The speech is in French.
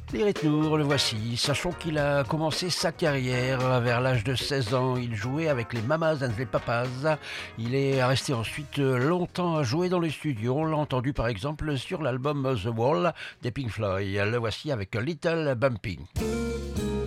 Lirit Nour, le voici. Sachons qu'il a commencé sa carrière vers l'âge de 16 ans. Il jouait avec les Mamas and les Papas. Il est resté ensuite longtemps à jouer dans les studios. On l'a entendu par exemple sur l'album The Wall des Pink Floyd. Le voici avec Little Bumpy.